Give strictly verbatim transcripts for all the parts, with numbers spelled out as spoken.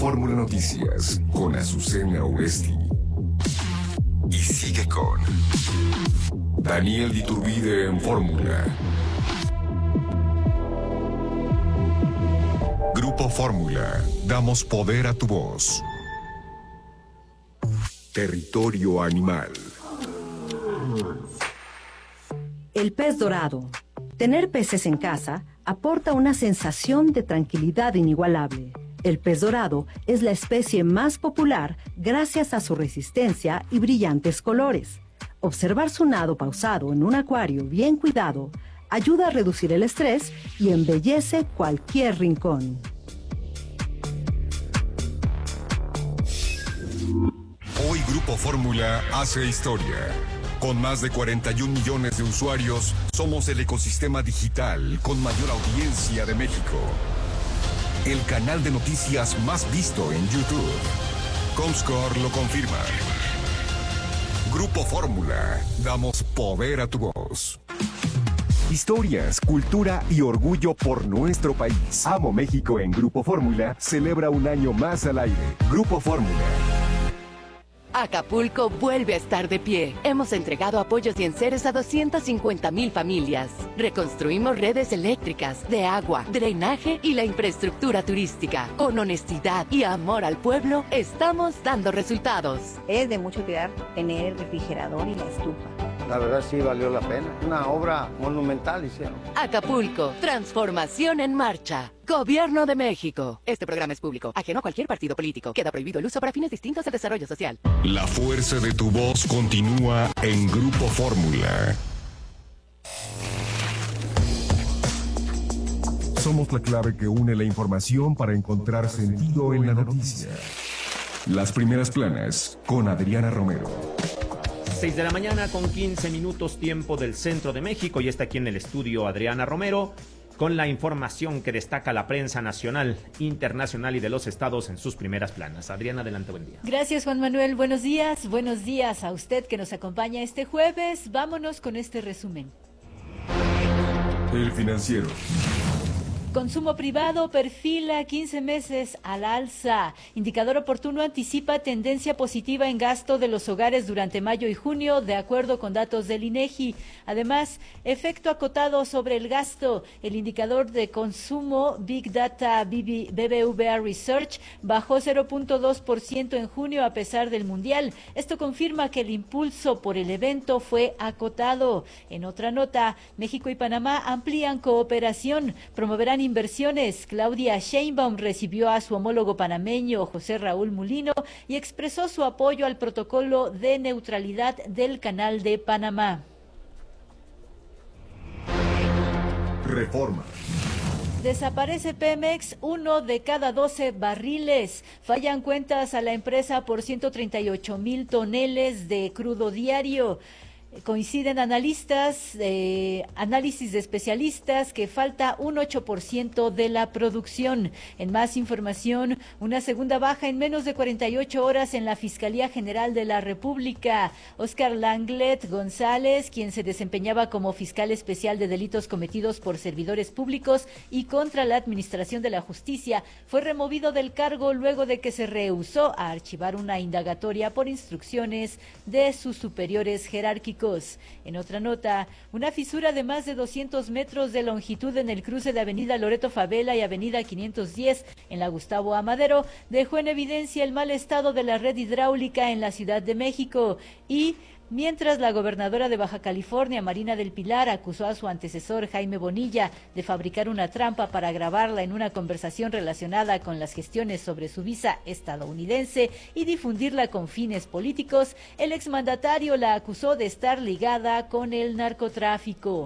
Fórmula Noticias con Azucena Oresti. Y sigue con Daniel Iturbide en Fórmula. Grupo Fórmula, damos poder a tu voz. Territorio animal. El pez dorado. Tener peces en casa aporta una sensación de tranquilidad inigualable. El pez dorado es la especie más popular gracias a su resistencia y brillantes colores. Observar su nado pausado en un acuario bien cuidado ayuda a reducir el estrés y embellece cualquier rincón. Hoy Grupo Fórmula hace historia. Con más de cuarenta y un millones de usuarios, somos el ecosistema digital con mayor audiencia de México. El canal de noticias más visto en YouTube. Comscore lo confirma. Grupo Fórmula, damos poder a tu voz. Historias, cultura y orgullo por nuestro país. Amo México en Grupo Fórmula celebra un año más al aire. Grupo Fórmula. Acapulco vuelve a estar de pie. Hemos entregado apoyos y enseres a doscientas cincuenta mil familias. Reconstruimos redes eléctricas, de agua, drenaje y la infraestructura turística. Con honestidad y amor al pueblo, estamos dando resultados. Es de mucho cuidar tener el refrigerador y la estufa. La verdad sí valió la pena. Una obra monumental hicieron. Acapulco, transformación en marcha. Gobierno de México. Este programa es público, ajeno a cualquier partido político. Queda prohibido el uso para fines distintos del desarrollo social. La fuerza de tu voz continúa en Grupo Fórmula. Somos la clave que une la información para encontrar sentido en la noticia. Las primeras planas con Adriana Romero. seis de la mañana con quince minutos tiempo del centro de México y está aquí en el estudio Adriana Romero con la información que destaca la prensa nacional, internacional y de los estados en sus primeras planas. Adriana, adelante, buen día. Gracias, Juan Manuel. Buenos días. Buenos días a usted que nos acompaña este jueves. Vámonos con este resumen. El Financiero. Consumo privado perfila quince meses al alza. Indicador oportuno anticipa tendencia positiva en gasto de los hogares durante mayo y junio, de acuerdo con datos del INEGI. Además, efecto acotado sobre el gasto. El indicador de consumo Big Data B B V A Research bajó cero punto dos por ciento en junio a pesar del Mundial. Esto confirma que el impulso por el evento fue acotado. En otra nota, México y Panamá amplían cooperación, promoverán inversiones. Claudia Sheinbaum recibió a su homólogo panameño José Raúl Mulino y expresó su apoyo al protocolo de neutralidad del Canal de Panamá. Reforma. Desaparece Pemex, uno de cada doce barriles. Fallan cuentas a la empresa por ciento treinta y ocho mil toneles de crudo diario. Coinciden analistas, eh, análisis de especialistas que falta un ocho por ciento de la producción. En más información, una segunda baja en menos de cuarenta y ocho horas en la Fiscalía General de la República. Óscar Langlet González, quien se desempeñaba como fiscal especial de delitos cometidos por servidores públicos y contra la Administración de la Justicia, fue removido del cargo luego de que se rehusó a archivar una indagatoria por instrucciones de sus superiores jerárquicos. En otra nota, una fisura de más de doscientos metros de longitud en el cruce de Avenida Loreto Favela y Avenida quinientos diez en la Gustavo Amadero dejó en evidencia el mal estado de la red hidráulica en la Ciudad de México y mientras la gobernadora de Baja California, Marina del Pilar, acusó a su antecesor, Jaime Bonilla, de fabricar una trampa para grabarla en una conversación relacionada con las gestiones sobre su visa estadounidense y difundirla con fines políticos, el exmandatario la acusó de estar ligada con el narcotráfico.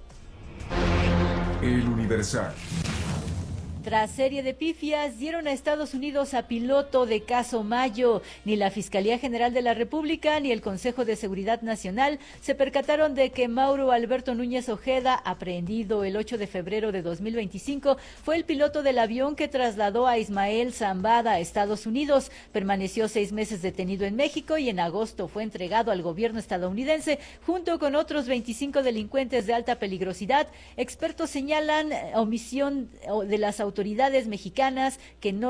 El Universal. Tras serie de pifias, dieron a Estados Unidos a piloto de caso Mayo. Ni la Fiscalía General de la República ni el Consejo de Seguridad Nacional se percataron de que Mauro Alberto Núñez Ojeda, aprehendido el ocho de febrero de dos mil veinticinco, fue el piloto del avión que trasladó a Ismael Zambada a Estados Unidos. Permaneció seis meses detenido en México y en agosto fue entregado al gobierno estadounidense junto con otros veinticinco delincuentes de alta peligrosidad. Expertos señalan omisión de las autoridades mexicanas que no